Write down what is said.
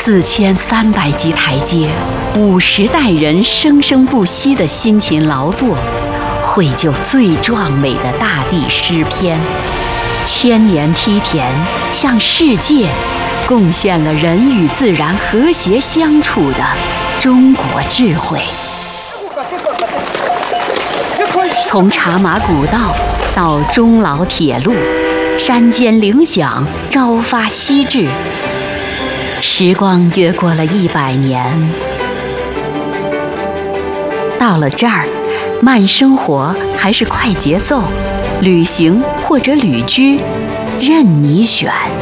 4300级台阶，50代人生生不息的辛勤劳作，绘就最壮美的大地诗篇。千年梯田向世界贡献了人与自然和谐相处的中国智慧。从茶马古道到终老铁路，山间铃响，朝发夕至。时光越过了100年，到了这儿，慢生活还是快节奏，旅行或者旅居，任你选。